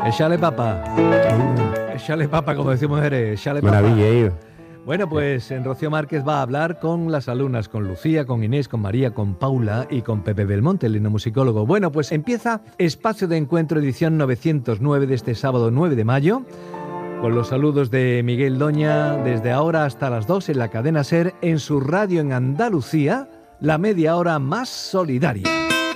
Échale papa. Échale papa, como decimos en Jerez. Échale papa. Maravilla. Bueno, pues en Rocío Márquez va a hablar con las alumnas, con Lucía, con Inés, con María, con Paula y con Pepe Belmonte, el etnomusicólogo. Bueno, pues empieza Espacio de Encuentro, edición 909 de este sábado 9 de mayo, con los saludos de Miguel Doña, desde ahora hasta las 2 en la cadena SER, en su radio en Andalucía, la media hora más solidaria.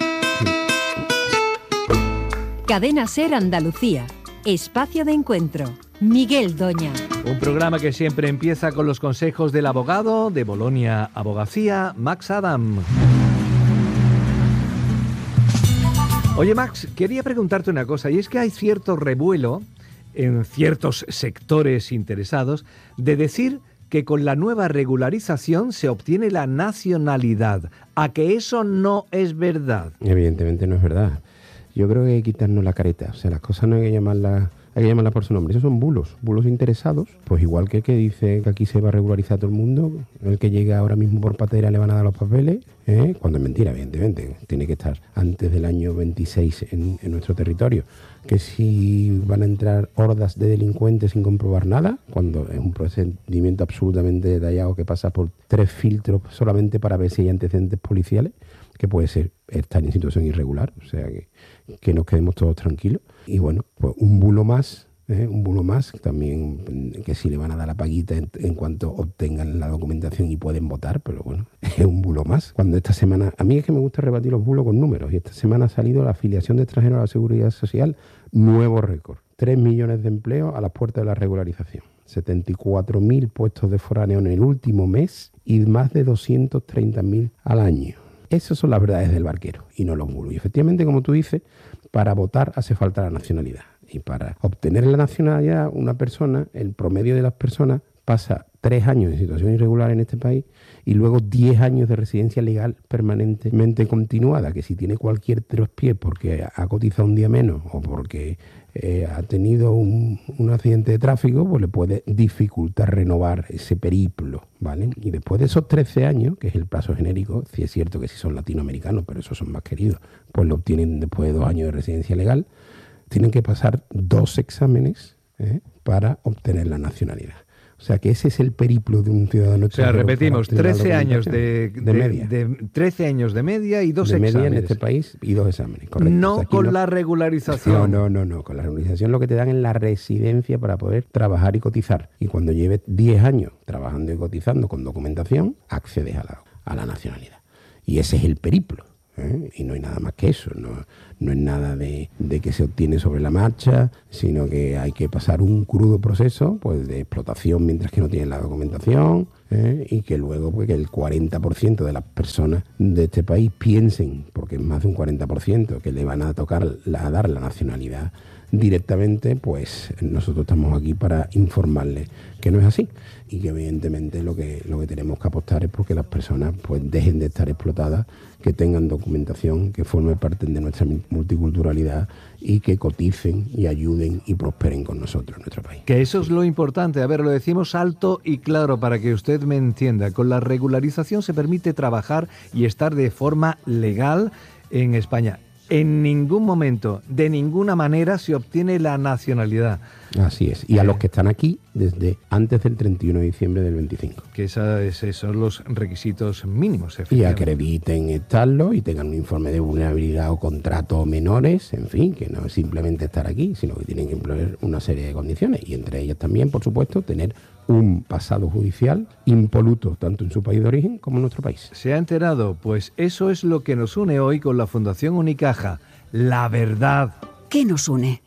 Cadena SER Andalucía, Espacio de Encuentro, Miguel Doña. Un programa que siempre empieza con los consejos del abogado de Bolonia Abogacía, Max Adam. Oye, Max, quería preguntarte una cosa, y es que hay cierto revuelo en ciertos sectores interesados de decir que con la nueva regularización se obtiene la nacionalidad. ¿A que eso no es verdad? Evidentemente no es verdad. Yo creo que hay que quitarnos la careta. O sea, las cosas no hay que llamarlas por su nombre. Esos son bulos interesados. Pues igual que dice que aquí se va a regularizar todo el mundo, el que llega ahora mismo por patera le van a dar los papeles, cuando es mentira, evidentemente. Tiene que estar antes del año 26 en nuestro territorio. Que si van a entrar hordas de delincuentes sin comprobar nada, cuando es un procedimiento absolutamente detallado que pasa por 3 filtros solamente para ver si hay antecedentes policiales, que puede ser estar en situación irregular, o sea que nos quedemos todos tranquilos. Y bueno, pues un bulo más también, que si le van a dar la paguita en cuanto obtengan la documentación y pueden votar, pero bueno, es un bulo más. Cuando esta semana, a mí es que me gusta rebatir los bulos con números, y esta semana ha salido la afiliación de extranjeros a la Seguridad Social, nuevo récord, 3 millones de empleos a las puertas de la regularización, 74.000 puestos de foráneos en el último mes y más de 230.000 al año. Esas son las verdades del barquero y no los bulos. Y efectivamente, como tú dices, para votar hace falta la nacionalidad. Y para obtener la nacionalidad, una persona, el promedio de las personas, pasa 3 años en situación irregular en este país y luego 10 años de residencia legal permanentemente continuada, que si tiene cualquier traspié porque ha cotizado un día menos o porque ha tenido un accidente de tráfico, pues le puede dificultar renovar ese periplo, ¿vale? Y después de esos 13 años, que es el plazo genérico, sí es cierto que si son latinoamericanos, pero esos son más queridos, pues lo obtienen después de 2 años de residencia legal, tienen que pasar 2 exámenes para obtener la nacionalidad. O sea que ese es el periplo de un ciudadano. O sea, repetimos, 13 años de media. 13 años de media y 2 exámenes. De media en este país y 2 exámenes, correcto. No, o sea, con la regularización. No. Con la regularización lo que te dan es la residencia para poder trabajar y cotizar. Y cuando lleves 10 años trabajando y cotizando con documentación, accedes a la nacionalidad. Y ese es el periplo. Y no hay nada más que eso, no es nada de que se obtiene sobre la marcha, sino que hay que pasar un crudo proceso pues de explotación mientras que no tienen la documentación, y que luego pues, que el 40% de las personas de este país piensen, porque es más de un 40%, que le van a dar la nacionalidad directamente, pues nosotros estamos aquí para informarles que no es así y que evidentemente lo que tenemos que apostar es porque las personas pues dejen de estar explotadas, que tengan documentación, que formen parte de nuestra multiculturalidad y que coticen y ayuden y prosperen con nosotros en nuestro país. Que eso es lo importante. A ver, lo decimos alto y claro para que usted me entienda. Con la regularización se permite trabajar y estar de forma legal en España. En ningún momento, de ninguna manera, se obtiene la nacionalidad. Así es. Y a los que están aquí desde antes del 31 de diciembre del 25. Que esos son los requisitos mínimos, Y efectivamente. acrediten estarlo y tengan un informe de vulnerabilidad o contratos menores, en fin, que no es simplemente estar aquí, sino que tienen que emplear una serie de condiciones. Y entre ellas también, por supuesto, tener un pasado judicial impoluto, tanto en su país de origen como en nuestro país. ¿Se ha enterado? Pues eso es lo que nos une hoy con la Fundación Unicaja. La verdad. ¿Qué nos une?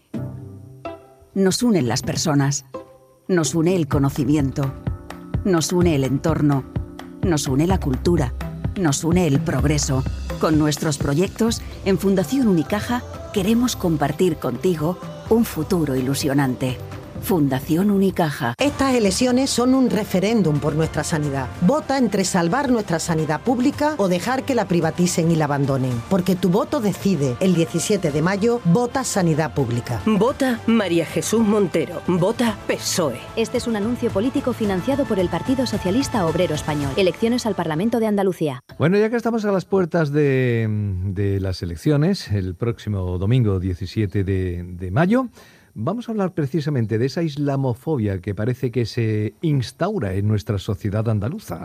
Nos unen las personas, nos une el conocimiento, nos une el entorno, nos une la cultura, nos une el progreso. Con nuestros proyectos, en Fundación Unicaja queremos compartir contigo un futuro ilusionante. Fundación Unicaja. Estas elecciones son un referéndum por nuestra sanidad. Vota entre salvar nuestra sanidad pública o dejar que la privaticen y la abandonen. Porque tu voto decide. El 17 de mayo, vota Sanidad Pública. Vota María Jesús Montero. Vota PSOE. Este es un anuncio político financiado por el Partido Socialista Obrero Español. Elecciones al Parlamento de Andalucía. Bueno, ya que estamos a las puertas de las elecciones, el próximo domingo 17 de mayo, Vamos a hablar precisamente de esa islamofobia que parece que se instaura en nuestra sociedad andaluza.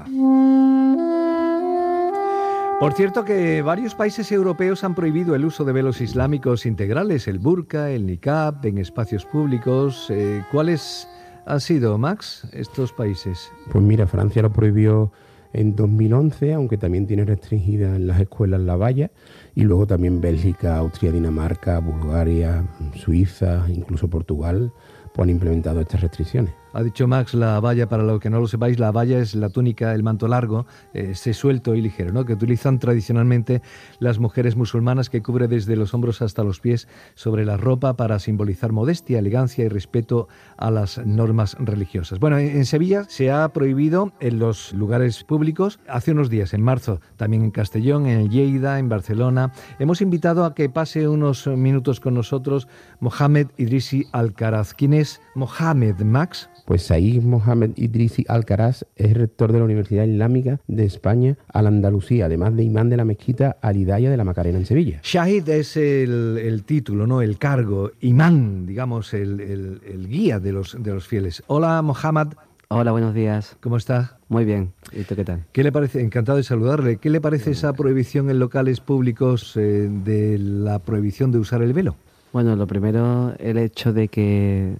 Por cierto que varios países europeos han prohibido el uso de velos islámicos integrales, el burka, el niqab, en espacios públicos. ¿Cuáles han sido, Max, estos países? Pues mira, Francia lo prohibió en 2011, aunque también tiene restringida en las escuelas la valla, y luego también Bélgica, Austria, Dinamarca, Bulgaria, Suiza, incluso Portugal, pues han implementado estas restricciones. Ha dicho Max la valla, para los que no lo sepáis, la valla es la túnica, el manto largo, ese suelto y ligero, ¿no?, que utilizan tradicionalmente las mujeres musulmanas, que cubre desde los hombros hasta los pies sobre la ropa para simbolizar modestia, elegancia y respeto a las normas religiosas. Bueno, en Sevilla se ha prohibido en los lugares públicos hace unos días, en marzo, también en Castellón, en Lleida, en Barcelona. Hemos invitado a que pase unos minutos con nosotros Mohamed Idrisi Alcaraz. ¿Quién es Mohamed, Max? Pues Said Mohamed Idrisi Alcaraz es rector de la Universidad Islámica de España Al-Andalusía, además de imán de la mezquita Al-Hidaya de la Macarena en Sevilla. Shahid es el título, ¿no?, el cargo, imán, digamos, el guía de los fieles. Hola, Mohamed. Hola, buenos días. ¿Cómo está? Muy bien. ¿Y tú qué tal? ¿Qué le parece? Encantado de saludarle. ¿Qué le parece esa prohibición en locales públicos de la prohibición de usar el velo? Bueno, lo primero, el hecho de que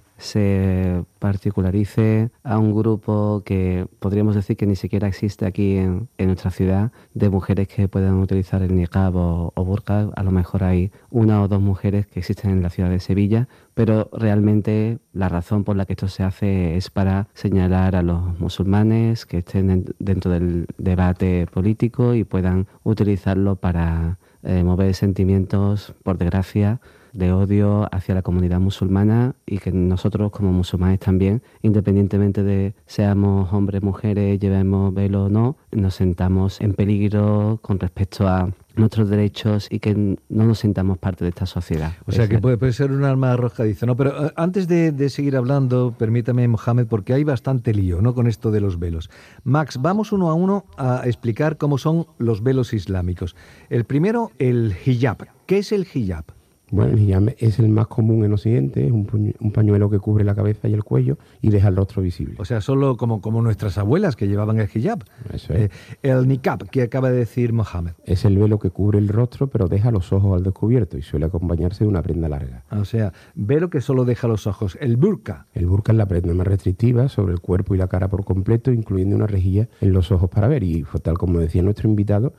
se particularice a un grupo que podríamos decir que ni siquiera existe aquí en nuestra ciudad, de mujeres que puedan utilizar el niqab o burka. A lo mejor hay una o dos mujeres que existen en la ciudad de Sevilla, pero realmente la razón por la que esto se hace es para señalar a los musulmanes que estén dentro del debate político y puedan utilizarlo para mover sentimientos, por desgracia, de odio hacia la comunidad musulmana, y que nosotros como musulmanes también, independientemente de seamos hombres, mujeres, llevemos velo o no, nos sentamos en peligro con respecto a nuestros derechos y que no nos sintamos parte de esta sociedad. O sea que puede ser un arma arrojadiza, ¿no? Pero antes de seguir hablando, permítame, Mohamed, porque hay bastante lío, ¿no?, con esto de los velos. Max, vamos uno a uno a explicar cómo son los velos islámicos. El primero, el hijab. ¿Qué es el hijab? Bueno, el hijab es el más común en Occidente, es un pañuelo que cubre la cabeza y el cuello y deja el rostro visible. O sea, solo como nuestras abuelas que llevaban el hijab. Eso es. El niqab, que acaba de decir Mohamed. Es el velo que cubre el rostro pero deja los ojos al descubierto y suele acompañarse de una prenda larga. O sea, velo que solo deja los ojos. El burka. El burka es la prenda más restrictiva sobre el cuerpo y la cara por completo, incluyendo una rejilla en los ojos para ver. Y tal como decía nuestro invitado,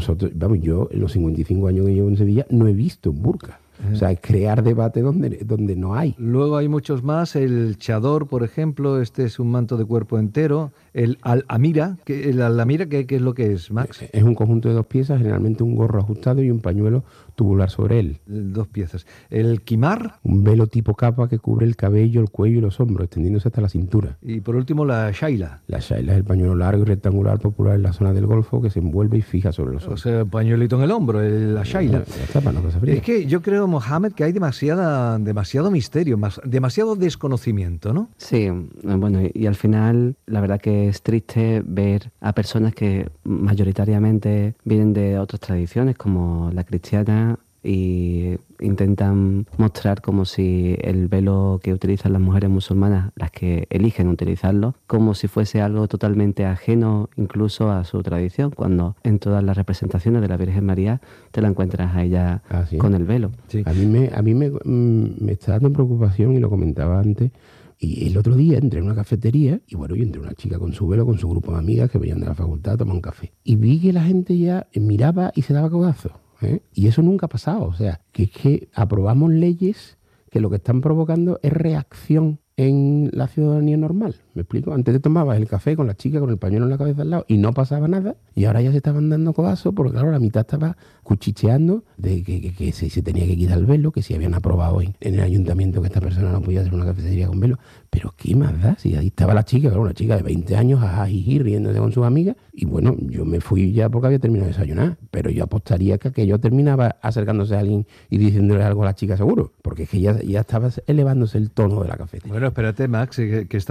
yo en los 55 años que llevo en Sevilla no he visto un burka. O sea, es crear debate donde no hay. Luego hay muchos más. El chador, por ejemplo, este es un manto de cuerpo entero. El al-amira, ¿qué es lo que es, Max? Es un conjunto de dos piezas, generalmente un gorro ajustado y un pañuelo tubular sobre él. Dos piezas. El kimar. Un velo tipo capa que cubre el cabello, el cuello y los hombros, extendiéndose hasta la cintura. Y por último, la shaila. La shaila es el pañuelo largo y rectangular popular en la zona del Golfo que se envuelve y fija sobre los hombros. O sea, pañuelito en el hombro, la shaila. Es que yo creo, Mohamed, que hay demasiado misterio, demasiado desconocimiento, ¿no? Sí, bueno, y al final la verdad que es triste ver a personas que mayoritariamente vienen de otras tradiciones como la cristiana y intentan mostrar como si el velo que utilizan las mujeres musulmanas, las que eligen utilizarlo, como si fuese algo totalmente ajeno incluso a su tradición, cuando en todas las representaciones de la Virgen María te la encuentras a ella con el velo. Sí. A mí me está dando preocupación, y lo comentaba antes. Y el otro día entré en una cafetería y yo entré una chica con su velo, con su grupo de amigas que venían de la facultad a tomar un café. Y vi que la gente ya miraba y se daba codazos. Y eso nunca ha pasado. O sea, que es que aprobamos leyes que lo que están provocando es reacción en la ciudadanía normal. ¿Me explico? Antes te tomabas el café con la chica con el pañuelo en la cabeza al lado y no pasaba nada, y ahora ya se estaban dando codazos porque, claro, la mitad estaba cuchicheando de que se tenía que quitar el velo, que si habían aprobado en el ayuntamiento que esta persona no podía hacer una cafetería con velo. Pero ¿qué más da? Si ahí estaba la chica, claro, una chica de 20 años, riéndose con sus amigas, y bueno, yo me fui ya porque había terminado de desayunar, pero yo apostaría que aquello terminaba acercándose a alguien y diciéndole algo a la chica seguro, porque es que ya estaba elevándose el tono de la cafetería. Bueno, espérate, Max, que esta semana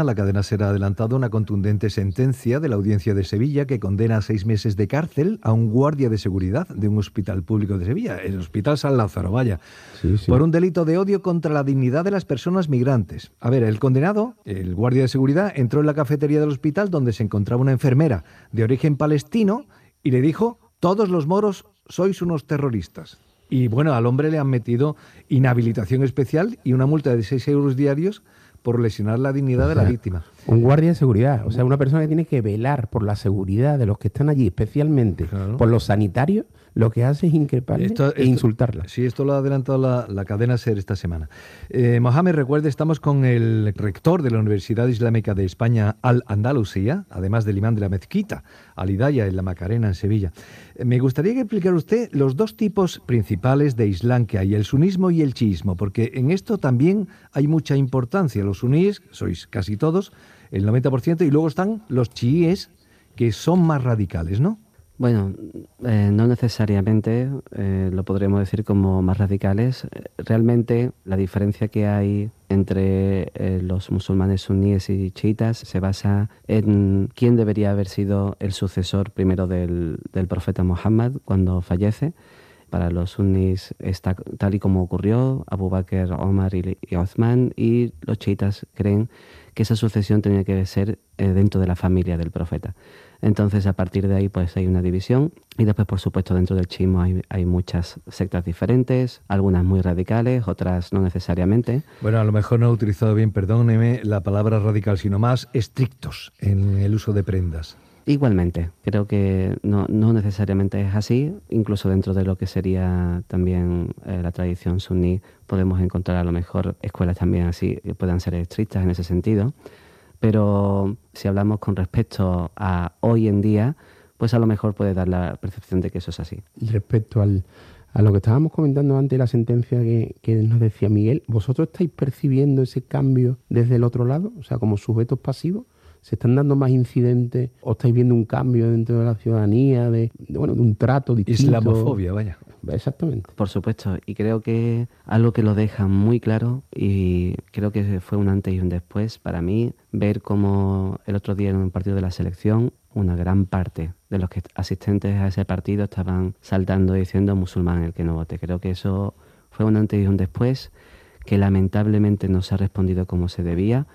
semana la cadena SER ha adelantado una contundente sentencia de la Audiencia de Sevilla que condena a 6 meses de cárcel a un guardia de seguridad de un hospital público de Sevilla, el Hospital San Lázaro, vaya, por un delito de odio contra la dignidad de las personas migrantes. A ver, el condenado, el guardia de seguridad, entró en la cafetería del hospital donde se encontraba una enfermera de origen palestino y le dijo: todos los moros sois unos terroristas. Y bueno, al hombre le han metido inhabilitación especial y una multa de 6 euros diarios por lesionar la dignidad de la víctima. Un guardia de seguridad, o sea, una persona que tiene que velar por la seguridad de los que están allí, especialmente por los sanitarios, lo que hace es increparle e insultarla. Sí, esto lo ha adelantado la cadena SER esta semana. Mohamed, recuerde, estamos con el rector de la Universidad Islámica de España, Al-Andalusía, además del imán de la mezquita, Al-Hidaya, en la Macarena, en Sevilla. Me gustaría que explicara usted los dos tipos principales de Islam que hay, el sunismo y el chiismo, porque en esto también hay mucha importancia. Los suníes, sois casi todos, el 90%, y luego están los chiíes, que son más radicales, ¿no? Bueno, no necesariamente lo podríamos decir como más radicales. Realmente la diferencia que hay entre los musulmanes suníes y chiitas se basa en quién debería haber sido el sucesor primero del profeta Muhammad cuando fallece. Para los suníes está tal y como ocurrió, Abu Bakr, Omar y Uthman, y los chiitas creen que esa sucesión tenía que ser dentro de la familia del profeta. Entonces, a partir de ahí, pues hay una división. Y después, por supuesto, dentro del chiismo hay muchas sectas diferentes, algunas muy radicales, otras no necesariamente. Bueno, a lo mejor no he utilizado bien, perdóneme, la palabra radical, sino más estrictos en el uso de prendas. Igualmente, creo que no necesariamente es así. Incluso dentro de lo que sería también la tradición suní, podemos encontrar a lo mejor escuelas también así que puedan ser estrictas en ese sentido. Pero si hablamos con respecto a hoy en día, pues a lo mejor puede dar la percepción de que eso es así. Y respecto a lo que estábamos comentando antes, la sentencia que nos decía Miguel, ¿vosotros estáis percibiendo ese cambio desde el otro lado? O sea, como sujetos pasivos, ¿se están dando más incidentes o estáis viendo un cambio dentro de la ciudadanía, de un trato distinto? Islamofobia, vaya. Exactamente. Por supuesto, y creo que algo que lo deja muy claro, y creo que fue un antes y un después para mí, ver cómo el otro día en un partido de la selección, una gran parte de los asistentes a ese partido estaban saltando diciendo musulmán el que no vote. Creo que eso fue un antes y un después que lamentablemente no se ha respondido como se debía.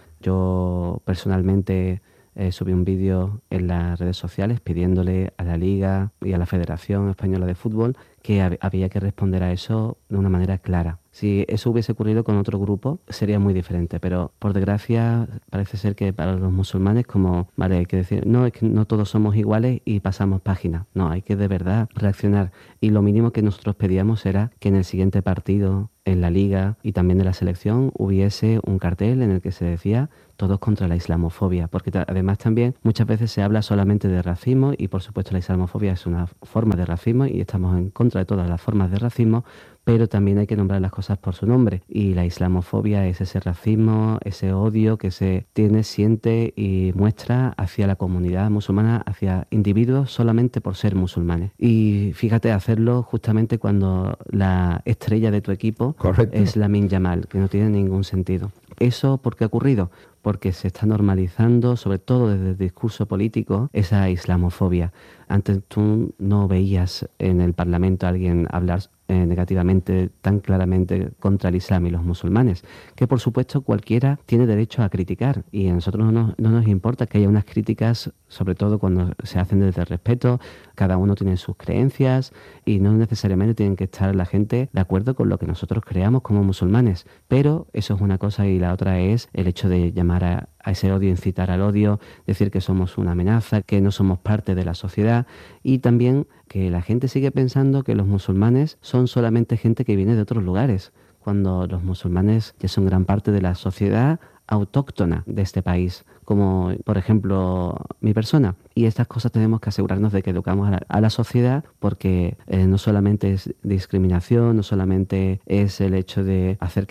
Yo personalmente subí un vídeo en las redes sociales pidiéndole a la Liga y a la Federación Española de Fútbol que había que responder a eso de una manera clara. Si eso hubiese ocurrido con otro grupo sería muy diferente, pero por desgracia parece ser que para los musulmanes hay que decir, no, es que no todos somos iguales y pasamos página. No, hay que de verdad reaccionar. Y lo mínimo que nosotros pedíamos era que en el siguiente partido, en la Liga y también de la selección, hubiese un cartel en el que se decía todos contra la islamofobia, porque además también muchas veces se habla solamente de racismo y por supuesto la islamofobia es una forma de racismo y estamos en contra de todas las formas de racismo, pero también hay que nombrar las cosas por su nombre, y la islamofobia es ese racismo, ese odio que se siente y muestra hacia la comunidad musulmana, hacia individuos solamente por ser musulmanes. Y fíjate, hacerlo justamente cuando la estrella de tu equipo es Lamine Yamal, que no tiene ningún sentido. ¿Eso por qué ha ocurrido? Porque se está normalizando, sobre todo desde el discurso político, esa islamofobia. Antes tú no veías en el Parlamento a alguien hablar negativamente, tan claramente contra el Islam y los musulmanes, que por supuesto cualquiera tiene derecho a criticar, y a nosotros no nos importa que haya unas críticas, sobre todo cuando se hacen desde el respeto. Cada uno tiene sus creencias y no necesariamente tienen que estar la gente de acuerdo con lo que nosotros creamos como musulmanes, pero eso es una cosa y la otra es el hecho de llamar a ese odio, incitar al odio, decir que somos una amenaza, que no somos parte de la sociedad, y también que la gente sigue pensando que los musulmanes son solamente gente que viene de otros lugares, cuando los musulmanes ya son gran parte de la sociedad autóctona de este país, como por ejemplo mi persona. Y estas cosas tenemos que asegurarnos de que educamos a la sociedad, porque no solamente es discriminación, no solamente es el hecho de hacer que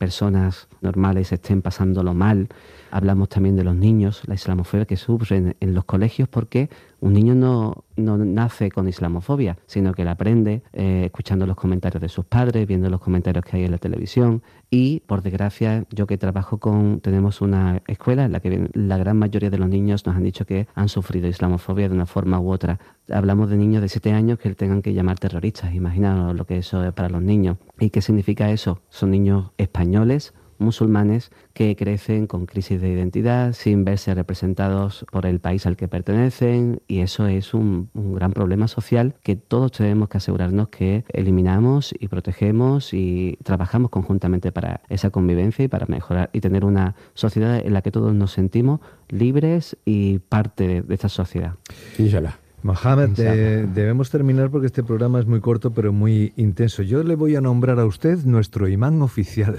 personas normales estén pasándolo mal. Hablamos también de los niños, la islamofobia que sufren en los colegios, porque un niño no nace con islamofobia, sino que la aprende escuchando los comentarios de sus padres, viendo los comentarios que hay en la televisión. Y, por desgracia, yo que trabajo tenemos una escuela en la que la gran mayoría de los niños nos han dicho que han sufrido islamofobia de una forma u otra. Hablamos de niños de 7 años que tengan que llamar terroristas. Imaginaos lo que eso es para los niños. ¿Y qué significa eso? Son niños españoles, musulmanes, que crecen con crisis de identidad, sin verse representados por el país al que pertenecen, y eso es un gran problema social que todos tenemos que asegurarnos que eliminamos y protegemos y trabajamos conjuntamente para esa convivencia y para mejorar y tener una sociedad en la que todos nos sentimos libres y parte de esta sociedad. Inshallah. Mohamed, debemos terminar porque este programa es muy corto pero muy intenso. Yo le voy a nombrar a usted nuestro imán oficial.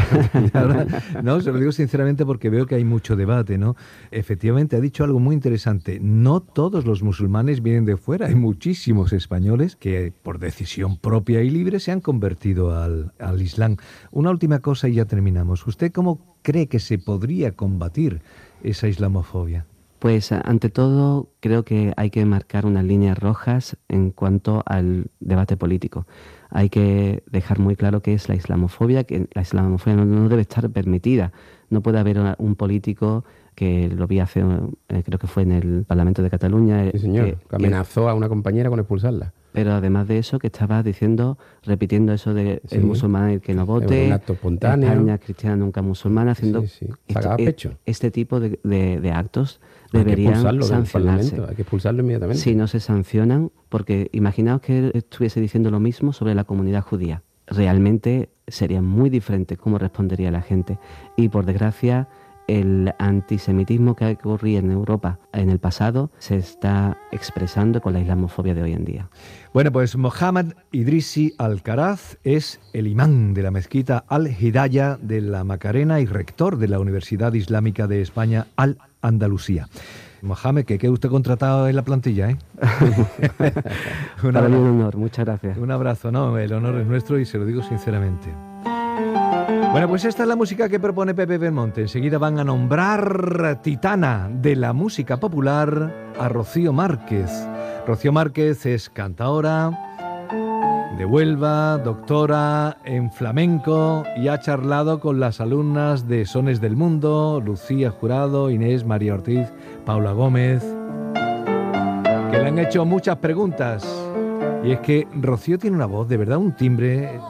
Ahora, no, se lo digo sinceramente porque veo que hay mucho debate, ¿no? Efectivamente, ha dicho algo muy interesante. No todos los musulmanes vienen de fuera. Hay muchísimos españoles que por decisión propia y libre se han convertido al Islam. Una última cosa y ya terminamos. ¿Usted cómo cree que se podría combatir esa islamofobia? Pues ante todo creo que hay que marcar unas líneas rojas en cuanto al debate político. Hay que dejar muy claro qué es la islamofobia, que la islamofobia no debe estar permitida. No puede haber un político, que lo vi hace, creo que fue en el Parlamento de Cataluña. Sí, señor, que amenazó a una compañera con expulsarla. Pero además de eso, que estaba repitiendo eso de el musulmán el que no vote, un acto espontáneo. España cristiana nunca musulmana, haciendo Sacaba pecho. Este tipo de actos deberían sancionarse. Hay que expulsarlo inmediatamente. Si no se sancionan, porque imaginaos que él estuviese diciendo lo mismo sobre la comunidad judía. Realmente sería muy diferente cómo respondería la gente. Y por desgracia, el antisemitismo que ocurría en Europa en el pasado se está expresando con la islamofobia de hoy en día. Bueno, pues Mohamed Idrissi Alcaraz es el imán de la mezquita Al-Hidaya de la Macarena y rector de la Universidad Islámica de España, Al-Andalucía. Mohamed, que quede usted contratado en la plantilla, ¿eh? Para mí un honor, muchas gracias. Un abrazo, no, el honor es nuestro y se lo digo sinceramente. Bueno, pues esta es la música que propone Pepe Belmonte. Enseguida van a nombrar titana de la música popular a Rocío Márquez. Rocío Márquez es cantaora de Huelva, doctora en flamenco y ha charlado con las alumnas de Sones del Mundo, Lucía Jurado, Inés María Ortiz, Paula Gómez, que le han hecho muchas preguntas. Y es que Rocío tiene una voz, de verdad, un timbre